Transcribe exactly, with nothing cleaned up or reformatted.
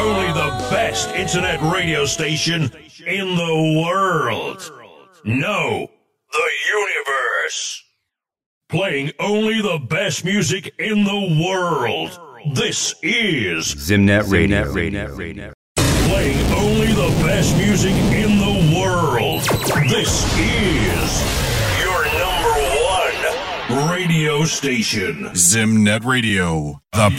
only the best internet radio station in the world. No, the universe. Playing only the best music in the world. This is Zimnet Radio. Zimnet Radio. Playing only the best music in the world. This is your number one radio station. Zimnet Radio. The